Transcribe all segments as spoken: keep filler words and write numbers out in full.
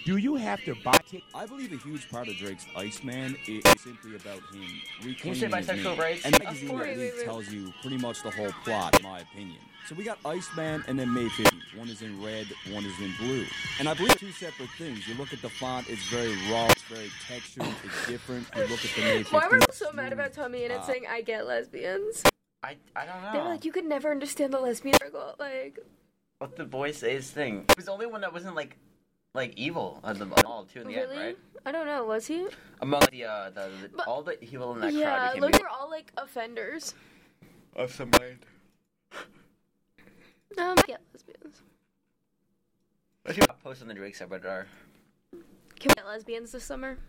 Do you have to buy tickets? I believe a huge part of Drake's Iceman is simply about him reclaiming Can you say his bisexual name. rights? And the Of magazine course. that Wait, leak wait, wait. tells you pretty much the whole plot, in my opinion. So we got Iceman and then May fifteenth. One is in red, one is in blue. And I believe two separate things. You look at the font, it's very raw, it's very textured, it's different. You look at the May fifteenth. Why were people so mad about Tommy and it uh, saying I get lesbians? I, I don't know. They were like, you could never understand the lesbian struggle. Like, What the boys say is thing. He was the only one that wasn't like, like evil of them all too in the really? end, right? I don't know. Was he? Among the uh, the, the But- all the evil in that Yeah, crowd became look, evil. they're all like offenders. Of some kind. Um, I get lesbians. Let's see what posts on the Drake subreddit. Can we get lesbians this summer?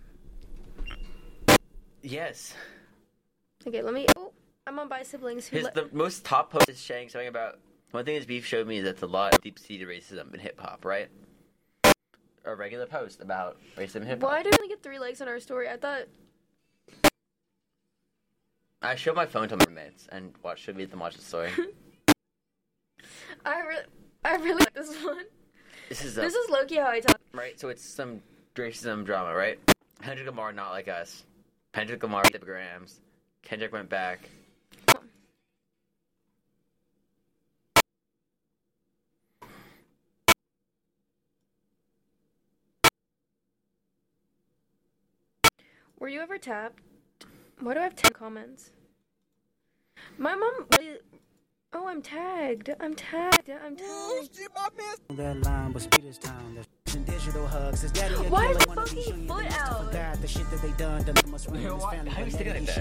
Yes. Okay, let me. Oh, I'm on Bi Siblings. Who His le- the most top post is saying something about one thing his beef showed me is that's a lot of deep-seated racism in hip hop, right? A regular post about racism in hip hop. Why did we only get three likes on our story? I thought. I showed my phone to my roommates and watched showed me them watch the story. I really, I really like this one. This is a, This is Loki how I talk. right. So it's some racism drama, right? Kendrick Lamar not like us. Kendrick Lamar the grams. Kendrick went back. Were you ever tapped? Why do I have ten comments? My mom. Oh, I'm tagged. I'm tagged. I'm tagged. That line, but speed is time. The digital hugs. His daddy a Why is killer, the one of these fucking young foot niggas out? forgot the shit that they done. Done must run Yo, his why- family. how you but sticking now like he that?